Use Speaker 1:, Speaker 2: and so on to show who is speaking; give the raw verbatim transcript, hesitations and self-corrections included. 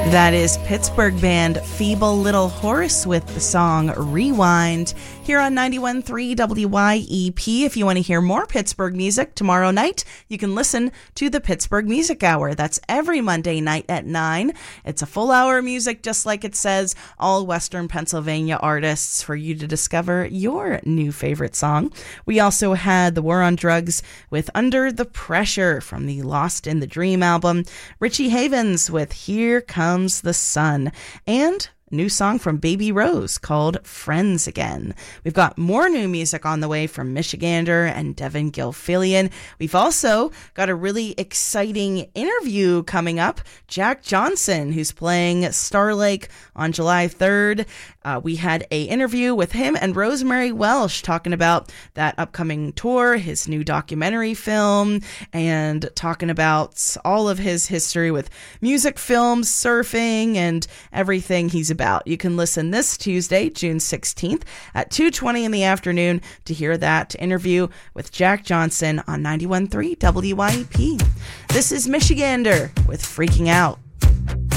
Speaker 1: That is Pittsburgh band Feeble Little Horse with the song Rewind here on ninety-one point three W Y E P. If you want to hear more Pittsburgh music tomorrow night, you can listen to the Pittsburgh Music Hour. That's every Monday night at nine. It's a full hour of music, just like it says, all Western Pennsylvania artists for you to discover your new favorite song. We also had The War on Drugs with Under the Pressure from the Lost in the Dream album, Richie Havens with Here Comes the Sun, and new song from Baby Rose called Friends Again. We've got more new music on the way from Michigander and Devin Gilfillian. We've also got a really exciting interview coming up. Jack Johnson, who's playing Star Lake on July third. Uh, we had a interview with him and Rosemary Welsh talking about that upcoming tour, his new documentary film, and talking about all of his history with music, films, surfing, and everything he's about. You can listen this Tuesday, June sixteenth at two twenty in the afternoon to hear that interview with Jack Johnson on ninety-one point three W Y E P. This is Michigander with Freaking Out.